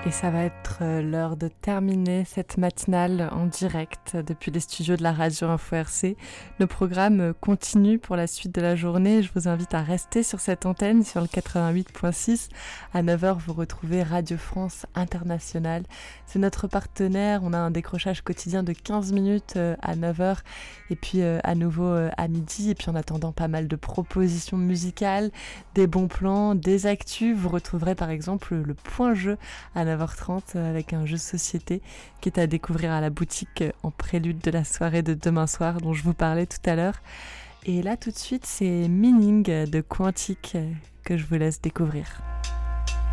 Et ça va être l'heure de terminer cette matinale en direct depuis les studios de la radio Info RC. Le programme continue pour la suite de la journée. Je vous invite à rester sur cette antenne, sur le 88.6. À 9h, vous retrouvez Radio France Internationale. C'est notre partenaire. On a un décrochage quotidien de 15 minutes à 9h et puis à nouveau à midi. Et puis en attendant, pas mal de propositions musicales, des bons plans, des actus. Vous retrouverez par exemple le point jeu à 9h30 avec un jeu de société qui est à découvrir à la boutique en prélude de la soirée de demain soir dont je vous parlais tout à l'heure. Et là tout de suite c'est Meaning de Quantique que je vous laisse découvrir.